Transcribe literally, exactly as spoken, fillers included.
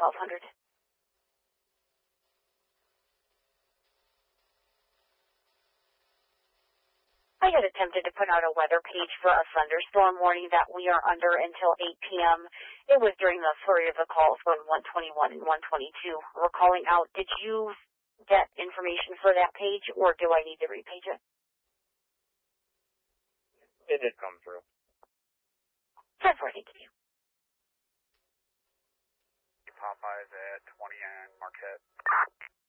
twelve hundred. I had attempted to put out a weather page for a thunderstorm warning that we are under until eight p.m. It was during the flurry of the calls from one twenty-one and one twenty-two. We're calling out. Did you get information for that page, or do I need to repage it? It did come through. ten four, thank you. Popeyes at twenty and Marquette.